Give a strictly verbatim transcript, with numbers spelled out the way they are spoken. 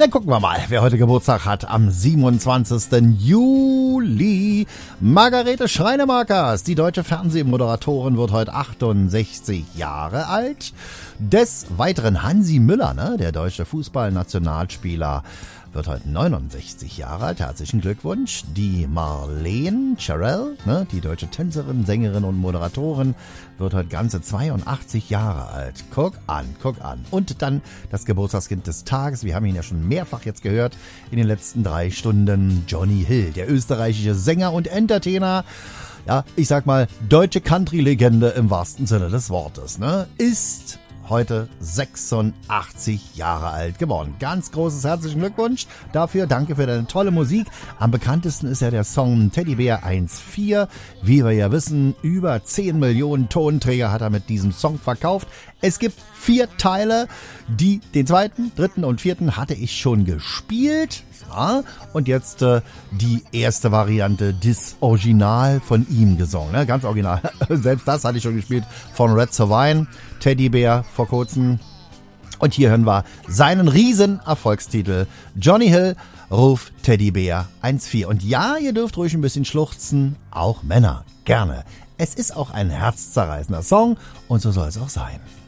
dann gucken wir mal, wer heute Geburtstag hat. Am siebenundzwanzigsten Juli. Margarete Schreinemakers, die deutsche Fernsehmoderatorin, wird heute achtundsechzig Jahre alt. Des Weiteren Hansi Müller, ne, der deutsche Fußballnationalspieler, wird heute neunundsechzig Jahre alt. Herzlichen Glückwunsch. Die Marlene Cherell, ne, die deutsche Tänzerin, Sängerin und Moderatorin, wird heute ganze zweiundachtzig Jahre alt. Guck an, guck an. Und dann das Geburtstagskind des Tages. Wir haben ihn ja schon mehrfach jetzt gehört in den letzten drei Stunden. Johnny Hill, der österreichische Sänger und Entertainer. Ja, ich sag mal, deutsche Country-Legende im wahrsten Sinne des Wortes, ne, ist heute sechsundachtzig Jahre alt geworden. Ganz großes herzlichen Glückwunsch dafür. Danke für deine tolle Musik. Am bekanntesten ist ja der Song Teddybär eins vier. Wie wir ja wissen, über zehn Millionen Tonträger hat er mit diesem Song verkauft. Es gibt vier Teile. Die, den zweiten, dritten und vierten hatte ich schon gespielt. Ja, und jetzt äh, die erste Variante, das Original von ihm gesungen. Ne? Ganz original. Selbst das hatte ich schon gespielt von Red Sovine, Teddybär vor kurzem. Und hier hören wir seinen riesen Erfolgstitel. Johnny Hill, Ruf Teddybär eins vier. Und ja, ihr dürft ruhig ein bisschen schluchzen. Auch Männer. Gerne. Es ist auch ein herzzerreißender Song und so soll es auch sein.